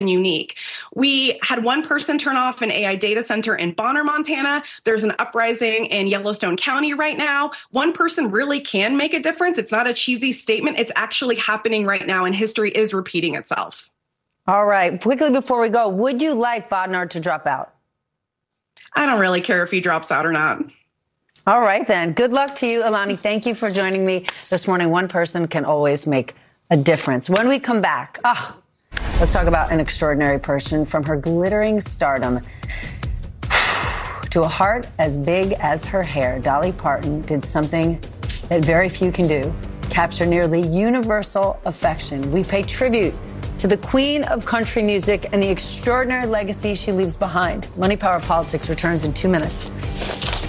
unique. We had one person turn off an AI data center in Bonner, Montana. There's an uprising in Yellowstone County right now. One person really can make a difference. It's not a cheesy statement. It's actually happening right now, and history is repeating itself. All right. Quickly before we go, would you like Bodnar to drop out? I don't really care if he drops out or not. All right, then. Good luck to you, Alani. Thank you for joining me this morning. One person can always make a difference. When we come back, let's talk about an extraordinary person, from her glittering stardom to a heart as big as her hair. Dolly Parton did something that very few can do: capture nearly universal affection. We pay tribute to the queen of country music and the extraordinary legacy she leaves behind. Money, Power, Politics returns in 2 minutes.